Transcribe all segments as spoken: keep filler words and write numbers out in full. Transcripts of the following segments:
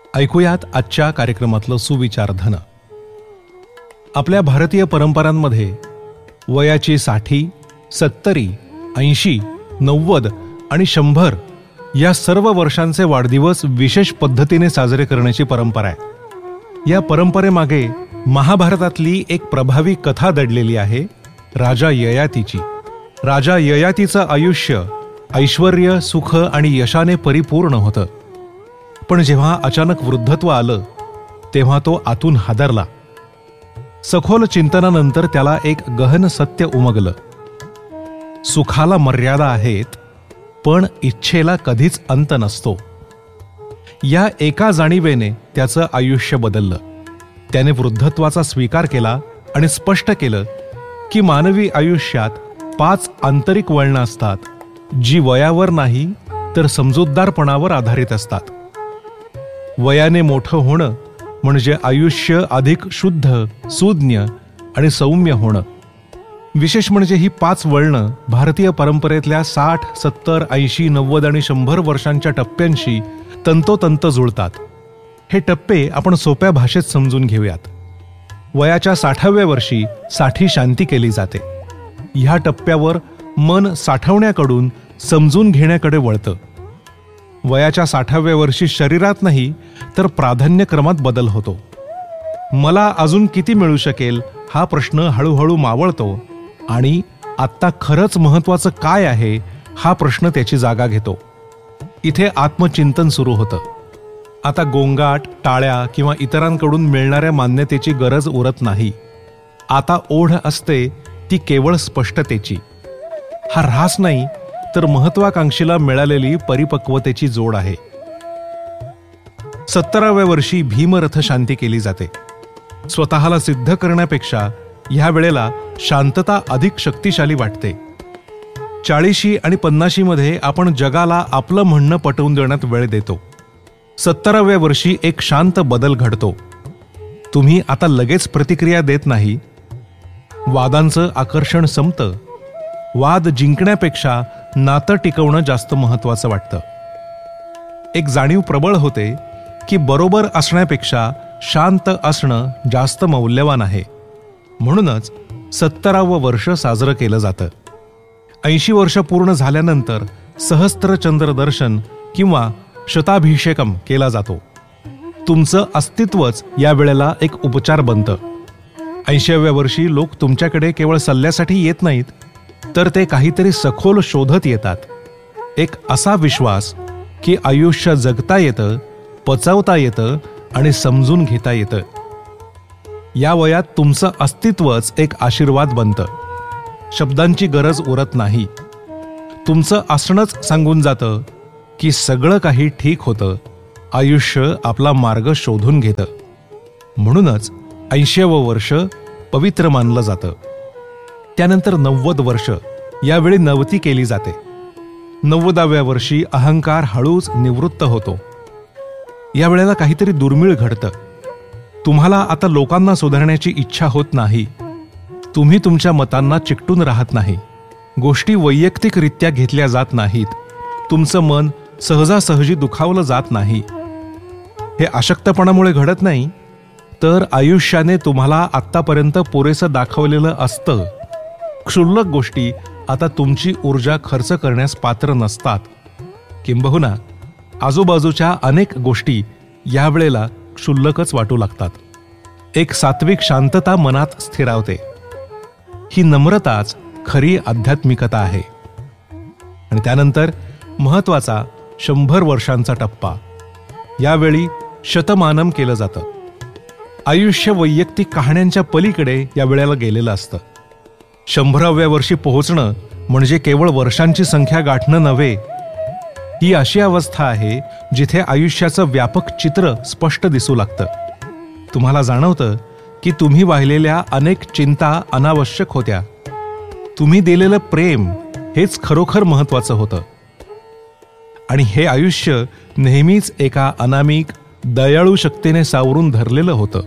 ऐकूयात आजच्या कार्यक्रमातलं सुविचारधन. आपल्या भारतीय परंपरांमध्ये वयाची साठी, सत्तरी, ऐंशी, नव्वद आणि शंभर या सर्व वर्षांचे वाढदिवस विशेष पद्धतीने साजरे करण्याची परंपरा आहे. या परंपरेमागे महाभारतातली एक प्रभावी कथा दडलेली आहे, राजा ययातीची. राजा ययातीचं आयुष्य ऐश्वर्य, सुख आणि यशाने परिपूर्ण होतं. पण जेव्हा अचानक वृद्धत्व आलं तेव्हा तो आतून हादरला. सखोल चिंतनानंतर त्याला एक गहन सत्य उमगलं. सुखाला मर्यादा आहेत, पण इच्छेला कधीच अंत नसतो. या एका जाणीवेने त्याचं आयुष्य बदललं. त्याने वृद्धत्वाचा स्वीकार केला आणि स्पष्ट केलं की मानवी आयुष्यात पाच आंतरिक वळणं असतात, जी वयावर नाही तर समजूतदारपणावर आधारित असतात. वयाने मोठं होणं म्हणजे आयुष्य अधिक शुद्ध, सुज्ञ आणि सौम्य होणं. विशेष म्हणजे ही पाच वळणं भारतीय परंपरेतल्या साठ, सत्तर, ऐंशी, नव्वद आणि शंभर वर्षांच्या टप्प्यांशी तंतोतंत जुळतात. हे टप्पे आपण सोप्या भाषेत समजून घेऊयात. वयाच्या साठाव्या वर्षी साठी शांती केली जाते. ह्या टप्प्यावर मन साठवण्याकडून समजून घेण्याकडे वळतं. वयाच्या साठाव्या वर्षी शरीरात नाही तर प्राधान्यक्रमात बदल होतो. मला अजून किती मिळू शकेल हा प्रश्न हळूहळू मावळतो आणि आत्ता खरंच महत्वाचं काय आहे हा प्रश्न त्याची जागा घेतो. इथे आत्मचिंतन सुरू होतं. आता गोंगाट, टाळ्या किंवा इतरांकडून मिळणाऱ्या मान्यतेची गरज उरत नाही. आता ओढ असते ती केवळ स्पष्टतेची. हा ऱ्हास नाही तर महत्वाकांक्षीला मिळालेली परिपक्वतेची जोड आहे. सत्तराव्या वर्षी भीमरथ शांती केली जाते. स्वतःला सिद्ध करण्यापेक्षा ह्या वेळेला शांतता अधिक शक्तिशाली वाटते. चाळीशी आणि पन्नाशी मध्ये आपण जगाला आपलं म्हणणं पटवून देण्यात वेळ देतो. सत्तराव्या वर्षी एक शांत बदल घडतो. तुम्ही आता लगेच प्रतिक्रिया देत नाही. वादांचं आकर्षण संपतं. वाद जिंकण्यापेक्षा नातं टिकवणं जास्त महत्वाचं वाटतं. एक जाणीव प्रबळ होते की बरोबर असण्यापेक्षा शांत असणं जास्त मौल्यवान आहे. म्हणूनच सत्तरावं वर्ष साजरं केलं जातं. ऐंशी वर्ष पूर्ण झाल्यानंतर सहस्त्रचंद्र दर्शन किंवा शताभिषेकम केला जातो. तुमचं अस्तित्वच या वेळेला एक उपचार बनतं. ऐंशीव्या वर्षी लोक तुमच्याकडे केवळ सल्ल्यासाठी येत नाहीत, तर ते काहीतरी सखोल शोधत येतात. एक असा विश्वास की आयुष्य जगता येतं, पचवता येतं आणि समजून घेता येतं. या वयात तुमचं अस्तित्वच एक आशीर्वाद बनतं. शब्दांची गरज उरत नाही. तुमचं असणंच सांगून जातं की सगळं काही ठीक होतं. आयुष्य आपला मार्ग शोधून घेतं. म्हणूनच ऐंशीवं वर्ष पवित्र मानलं जातं. त्यानंतर नव्वद वर्ष, यावेळी नवती केली जाते. नव्वदाव्या वर्षी अहंकार हळूच निवृत्त होतो. या वेळेला काहीतरी दुर्मिळ घडतं. तुम्हाला आता लोकांना सुधारण्याची इच्छा होत नाही. तुम्ही तुमच्या मतांना चिकटून राहत नाही. गोष्टी वैयक्तिकरित्या घेतल्या जात नाहीत. तुमचं मन सहजासहजी दुखावलं जात नाही. हे अशक्तपणामुळे घडत नाही, तर आयुष्याने तुम्हाला आत्तापर्यंत पुरेसं दाखवलेलं असतं. क्षुल्लक गोष्टी आता तुमची ऊर्जा खर्च करण्यास पात्र नसतात. किंबहुना आजूबाजूच्या अनेक गोष्टी यावेळेला क्षुल्लकच वाटू लागतात. एक सात्विक शांतता मनात स्थिरावते. ही नम्रताच खरी आध्यात्मिकता आहे. आणि त्यानंतर महत्वाचा शंभर वर्षांचा टप्पा. यावेळी शतमानम केलं जातं. आयुष्य वैयक्तिक कहाण्यांच्या पलीकडे या वेळेला गेलेलं असतं. शंभराव्या वर्षी पोहोचणं म्हणजे केवळ वर्षांची संख्या गाठणं नव्हे. ही अशी अवस्था आहे जिथे आयुष्याचं व्यापक चित्र स्पष्ट दिसू लागतं. तुम्हाला जाणवतं की तुम्ही वाहिलेल्या अनेक चिंता अनावश्यक होत्या. तुम्ही दिलेलं प्रेम हेच खरोखर महत्वाचं होतं. आणि हे आयुष्य नेहमीच एका अनामिक, दयाळू शक्तीने सावरून धरलेलं होतं.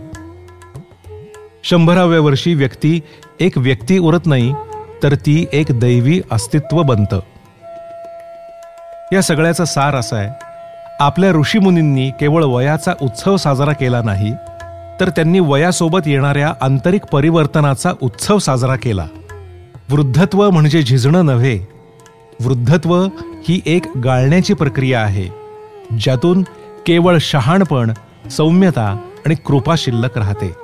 शंभराव्या वर्षी व्यक्ती एक व्यक्ती उरत नाही, तर ती एक दैवी अस्तित्व बनतं. या सगळ्याचा सार असा आहे, आपल्या ऋषीमुनींनी केवळ वयाचा उत्सव साजरा केला नाही, तर त्यांनी वयासोबत येणाऱ्या आंतरिक परिवर्तनाचा उत्सव साजरा केला. वृद्धत्व म्हणजे झिजणं नव्हे. वृद्धत्व ही एक गाळण्याची प्रक्रिया आहे, ज्यातून केवळ शहाणपण, सौम्यता आणि कृपा शिल्लक राहते.